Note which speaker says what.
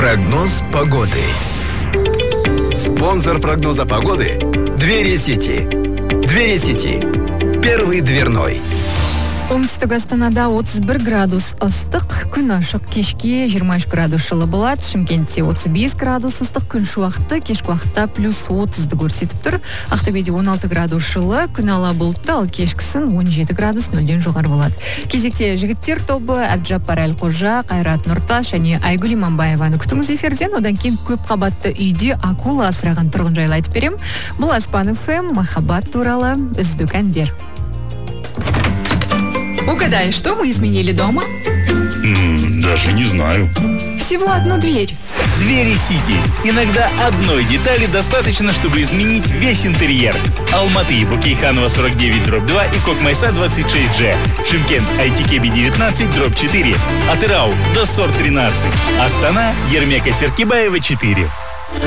Speaker 1: Прогноз погоды. Спонсор прогноза погоды – Двери Сити. Двери Сити. Первый дверной.
Speaker 2: Оңтүстік Астанада 31 градус ыстық, күн ашық, кешке 23 градус жылы болады. Шымкентте 35 градус ыстық, күн шуақты, кешкі уақытта плюс 30-ды көрсетіп тұр. Ақтөбеде 16 градус жылы, күн ала бұлтты, ал кешкісін 17 градус 0-ден жоғары болады. Кезекте жігіттер тобы Әбдіжаппар Әлқожа, Қайрат Нұртас және Айгүл Иманбаеваны күтіңіз эфирден. Одан кейін көп қабатты үйде акула асыраған тұрғын жайлы айтып берем. Бұл Аспан ФМ, махаббат туралы үздік әндер. Угадай, что мы изменили дома?
Speaker 3: Даже не знаю.
Speaker 2: Всего одну дверь.
Speaker 4: Двери Сити. Иногда одной детали достаточно, чтобы изменить весь интерьер. Алматы и Букейханова 49/2 и Кокмайса 26G. Шымкент Айтикеби 19/4. Атырау Доссор 13. Астана Ермека Серкибаева 4.